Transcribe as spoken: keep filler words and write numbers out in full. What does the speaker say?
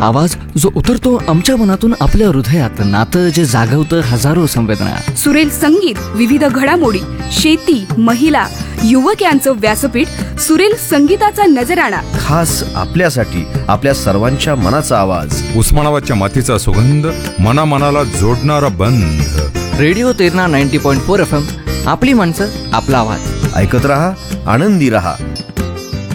आवाज जो उतरतो आमच्या मनातून आपल्या हृदयात, नातं जे जागवतं हजारो संवेदना. सुरेल संगीत, विविध घडामोडी, शेती, महिला, युवक यांचं व्यासपीठ, सुरेल संगीताचा नजराणा. खास आपल्यासाठी, आपल्या सर्वांच्या मनाचा आवाज. उस्मानाबादच्या मातीचा सुगंध, मनामनाला जोडणारा बंध. Radio Terna ninety point four F M, आपली माणसं, आपला आवाज. ऐकत रहा, आनंदी रहा.